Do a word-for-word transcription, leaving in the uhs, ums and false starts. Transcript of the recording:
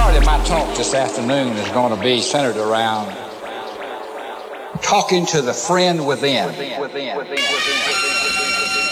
majority of my talk this afternoon is going to be centered around talking to the friend within. within, within, within, within.